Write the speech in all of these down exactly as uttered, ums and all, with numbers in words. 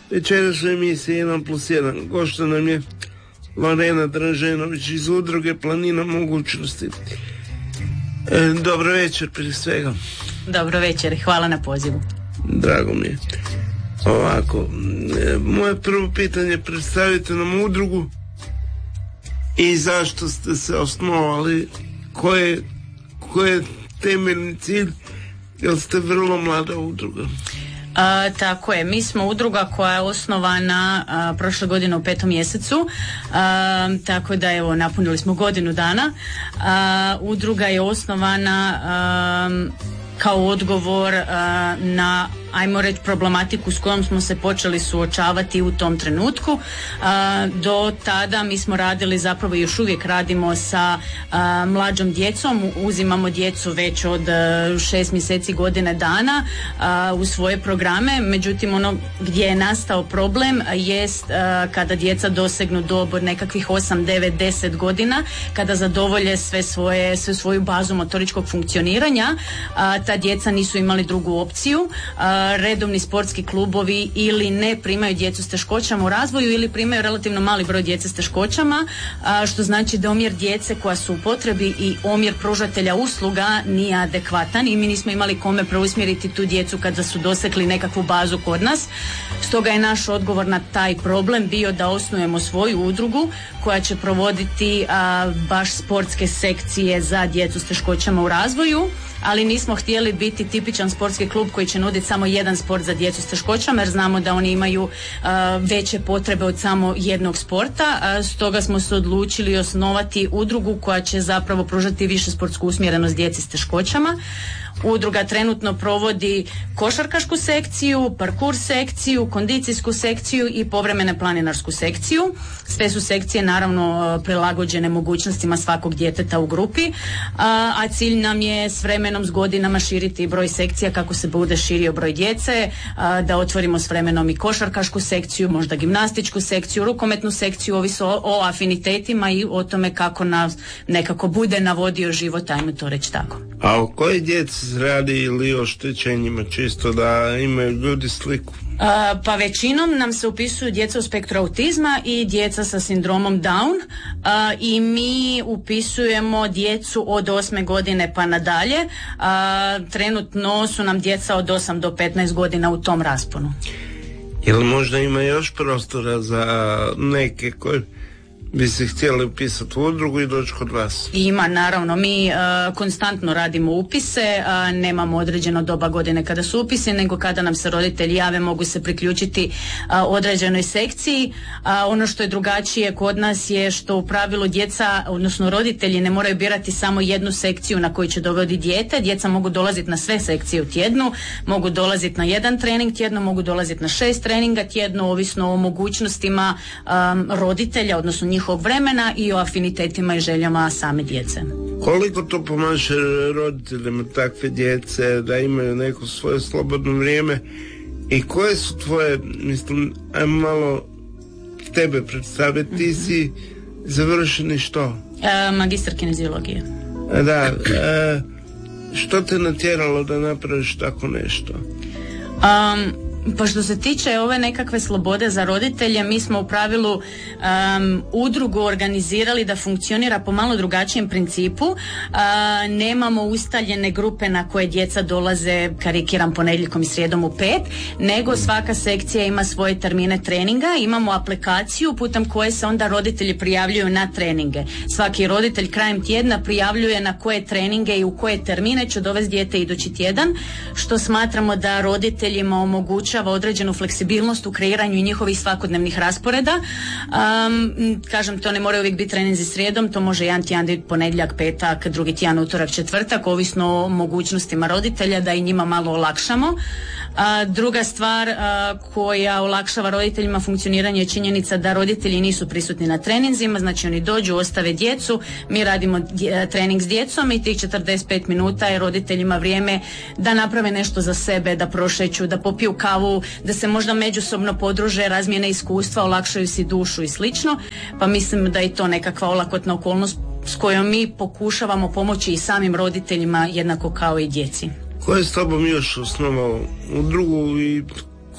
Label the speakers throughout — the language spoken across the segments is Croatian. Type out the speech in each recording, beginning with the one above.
Speaker 1: Večeras u emisiji jedan plus jedan gošta nam je Lorena Draženović iz udruge Planina mogućnosti. E, dobro večer prije svega.
Speaker 2: Dobro večer, hvala na pozivu.
Speaker 1: Drago mi je. Ovako, e, moje prvo pitanje, predstavite nam udrugu i zašto ste se osnovali, ko je, ko je temeljni cilj, jer ste vrlo mlada udruga.
Speaker 2: A, tako je, mi smo udruga koja je osnovana a, prošle godine u petom mjesecu, a, tako da evo napunili smo godinu dana. A, udruga je osnovana a, kao odgovor a, na, ajmo reći, problematiku s kojom smo se počeli suočavati u tom trenutku. A, do tada mi smo radili, zapravo još uvijek radimo sa a, mlađom djecom, uzimamo djecu već od a, šest mjeseci, godine dana a, u svoje programe, međutim ono gdje je nastao problem jest a, kada djeca dosegnu dob od nekakvih osam, devet, deset godina, kada zadovolje sve svoje, sve svoju bazu motoričkog funkcioniranja, a, ta djeca nisu imali drugu opciju. A, redovni sportski klubovi ili ne primaju djecu s teškoćama u razvoju ili primaju relativno mali broj djece s teškoćama, a, što znači da omjer djece koja su u potrebi i omjer pružatelja usluga nije adekvatan i mi nismo imali kome preusmjeriti tu djecu kada su dosegli nekakvu bazu kod nas. Stoga je naš odgovor na taj problem bio da osnujemo svoju udrugu koja će provoditi a, baš sportske sekcije za djecu s teškoćama u razvoju, ali nismo htjeli biti tipičan sportski klub koji će nuditi samo jedan sport za djecu s teškoćama, jer znamo da oni imaju uh, veće potrebe od samo jednog sporta. Uh, stoga smo se odlučili osnovati udrugu koja će zapravo pružati više sportsku usmjerenost djeci s teškoćama. Udruga trenutno provodi košarkašku sekciju, parkour sekciju, kondicijsku sekciju i povremene planinarsku sekciju. Sve su sekcije naravno prilagođene mogućnostima svakog djeteta u grupi, a, a cilj nam je s vremenom, s godinama širiti broj sekcija kako se bude širio broj djece, a, da otvorimo s vremenom i košarkašku sekciju, možda gimnastičku sekciju, rukometnu sekciju, ovisno o, o afinitetima i o tome kako nas nekako bude navodio život, ajmo to reći tako.
Speaker 1: A o kojoj djeci radi ili oštećenjima, čisto da imaju ljudi sliku?
Speaker 2: Uh, pa većinom nam se upisuju djeca u spektru autizma i djeca sa sindromom Down, uh, i mi upisujemo djecu od osme godine pa nadalje. Uh, trenutno su nam djeca od osam do petnaest godina u tom rasponu.
Speaker 1: Jel možda ima još prostora za neke koji bi se htjeli upisati u udrugu i doći kod vas?
Speaker 2: Ima, naravno. Mi uh, konstantno radimo upise, uh, nemamo određeno doba godine kada su upisi, nego kada nam se roditelji jave mogu se priključiti uh, određenoj sekciji. Uh, ono što je drugačije kod nas je što u pravilu djeca, odnosno roditelji, ne moraju birati samo jednu sekciju na koju će dovoditi dijete. Djeca mogu dolaziti na sve sekcije u tjednu, mogu dolaziti na jedan trening tjedno, mogu dolaziti na šest treninga tjedno, ovisno o mogućnostima um, roditelja, odnosno njih njihovog vremena i o afinitetima i željama same djece.
Speaker 1: Koliko to pomaže roditeljima takve djece da imaju neko svoje slobodno vrijeme i koje su tvoje, mislim, ajmo malo tebe predstaviti, ti si završeni što?
Speaker 2: E, magistar kineziologije.
Speaker 1: Da, e, što te natjeralo da napraviš tako nešto?
Speaker 2: Um, Pa što se tiče ove nekakve slobode za roditelje, mi smo u pravilu um, udrugu organizirali da funkcionira po malo drugačijem principu. Uh, nemamo ustaljene grupe na koje djeca dolaze, karikiram, ponedjeljkom i srijedom u pet, nego svaka sekcija ima svoje termine treninga. Imamo aplikaciju putem koje se onda roditelji prijavljuju na treninge. Svaki roditelj krajem tjedna prijavljuje na koje treninge i u koje termine će dovesti dijete idući tjedan, što smatramo da roditeljima omogućuje određenu fleksibilnost u kreiranju njihovih svakodnevnih rasporeda. Um, kažem, to ne moraju uvijek biti treninzi srijedom, to može jedan tjedan biti ponedjeljak, petak, drugi tjedan utorak, četvrtak, ovisno o mogućnostima roditelja da i njima malo olakšamo. A, druga stvar a, koja olakšava roditeljima funkcioniranje je činjenica da roditelji nisu prisutni na treninzima, znači oni dođu, ostave djecu, mi radimo dje, trening s djecom i tih četrdeset pet minuta je roditeljima vrijeme da naprave nešto za sebe, da prošeću, da popiju kavu, da se možda međusobno podruže, razmijene iskustva, olakšaju si dušu i slično, pa mislim da je to nekakva olakotna okolnost s kojom mi pokušavamo pomoći i samim roditeljima jednako kao i djeci.
Speaker 1: Ko je s tobom još osnovao udrugu i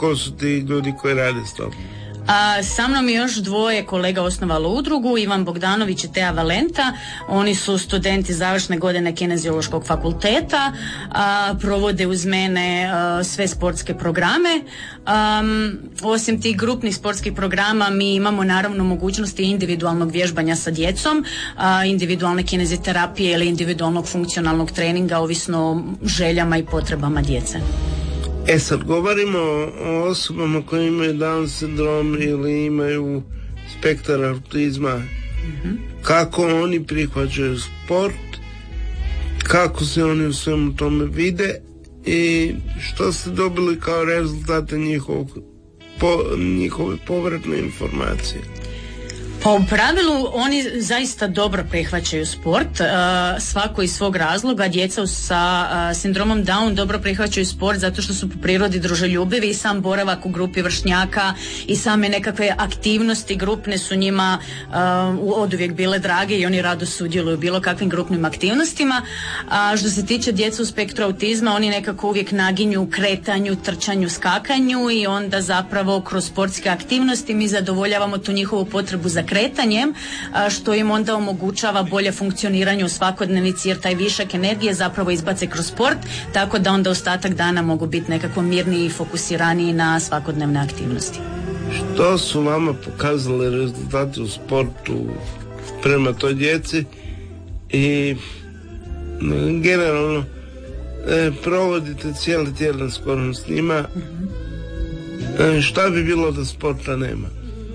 Speaker 1: ko su ti ljudi koji rade s tobom?
Speaker 2: A, sa mnom je još dvoje kolega osnovalo udrugu, Ivan Bogdanović i Teja Valenta. Oni su studenti završne godine Kineziološkog fakulteta, a, provode uz mene a, sve sportske programe. A, osim tih grupnih sportskih programa mi imamo naravno mogućnosti individualnog vježbanja sa djecom, a, individualne kineziterapije ili individualnog funkcionalnog treninga ovisno o željama i potrebama djece.
Speaker 1: E sad, govorimo o osobama koje imaju Down sindrom ili imaju spektar autizma. Mm-hmm. Kako oni prihvaćaju sport, kako se oni u svemu tome vide i što ste dobili kao rezultate njihovog, po, njihove povratne informacije?
Speaker 2: Pa u pravilu oni zaista dobro prihvaćaju sport, uh, svako iz svog razloga. Djeca sa uh, sindromom Down dobro prihvaćaju sport zato što su po prirodi družoljubivi i sam boravak u grupi vršnjaka i same nekakve aktivnosti grupne su njima uh, oduvijek bile drage i oni rado sudjeluju u bilo kakvim grupnim aktivnostima. A što se tiče djeca u spektru autizma, oni nekako uvijek naginju kretanju, trčanju, skakanju i onda zapravo kroz sportske aktivnosti mi zadovoljavamo tu njihovu potrebu za kretanjem, što im onda omogućava bolje funkcioniranje u svakodnevici jer taj višak energije zapravo izbace kroz sport, tako da onda ostatak dana mogu biti nekako mirniji i fokusiraniji na svakodnevne aktivnosti.
Speaker 1: Što su vama pokazali rezultati u sportu prema toj djeci i generalno e, provodite cijeli tjedan skoro s njima, mm-hmm. e, šta bi bilo da sporta nema?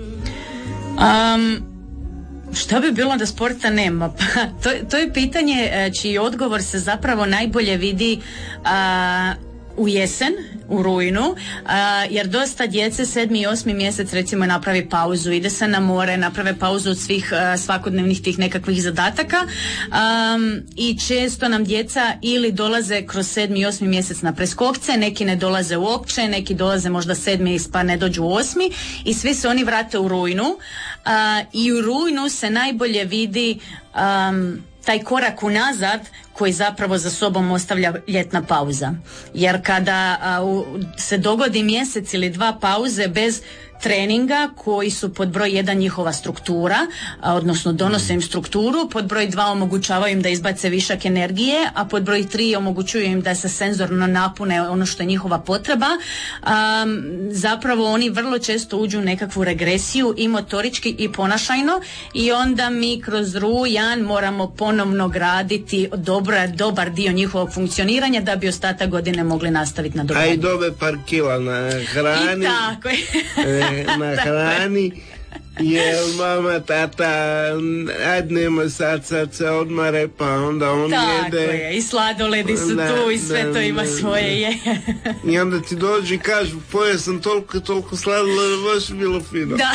Speaker 2: Um, što bi bilo da sporta nema? Pa, to, to je pitanje čiji odgovor se zapravo najbolje vidi a, u jesen, u rujnu, a, jer dosta djece sedmi i osmi mjesec recimo napravi pauzu, ide se na more, naprave pauzu od svih a, svakodnevnih tih nekakvih zadataka a, i često nam djeca ili dolaze kroz sedmi i osmi mjesec na preskokce, neki ne dolaze uopće, neki dolaze možda sedmi pa ne dođu u osmi i svi se oni vrate u rujnu a, i u rujnu se najbolje vidi um, taj korak unazad koji zapravo za sobom ostavlja ljetna pauza. Jer kada a, u, se dogodi mjesec ili dva pauze bez treninga koji su pod broj jedan njihova struktura, a, odnosno donose im strukturu, pod broj dva omogućavaju im da izbace višak energije, a pod broj tri omogućuju im da se senzorno napune ono što je njihova potreba. A, zapravo oni vrlo često uđu u nekakvu regresiju i motorički i ponašajno i onda mi kroz rujan moramo ponovno graditi dobro, dobar dio njihovog funkcioniranja da bi ostatak godine mogli nastaviti na dobro.
Speaker 1: A i dobe par kila na hrani.
Speaker 2: I tako je.
Speaker 1: Na hrani, jer mama, tata, ajde nema sad, sad se odmare, pa onda on
Speaker 2: tako
Speaker 1: jede.
Speaker 2: Tako je, i sladoledi su
Speaker 1: da,
Speaker 2: tu i sve da, to ima da, svoje je.
Speaker 1: I onda ti dođu i kažu, pojeo sam toliko, toliko sladoleda, baš bilo fino.
Speaker 2: Da.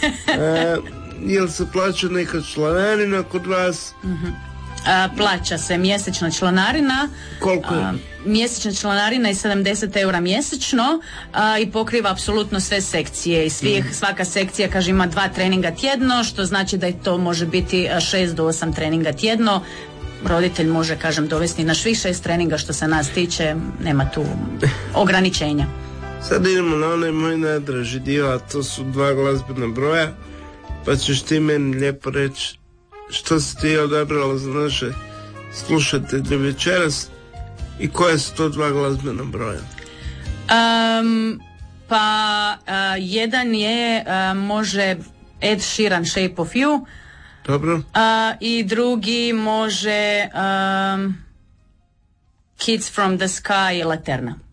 Speaker 1: A, jel se plaća neka članarina kod vas?
Speaker 2: Mhm. A, plaća se mjesečna članarina.
Speaker 1: Koliko je?
Speaker 2: A, mjesečna članarina je sedamdeset eura mjesečno a, i pokriva apsolutno sve sekcije i svih, mm. svaka sekcija kaže ima dva treninga tjedno, što znači da je to može biti šest do osam treninga tjedno. Roditelj može, kažem, dovesti na svih šest treninga, što se nas tiče, nema tu ograničenja.
Speaker 1: Sad idemo na onaj moj najdraži dio, a to su dva glazbena broja, pa ćeš ti meni lijepo reći što si ti odabrala za naše slušatelje večeras i koje su to dva glazbena broja?
Speaker 2: Um, pa uh, jedan je uh, može Ed Sheeran Shape of You.
Speaker 1: Dobro.
Speaker 2: Uh, i drugi može um, Kids from the Sky Laterna.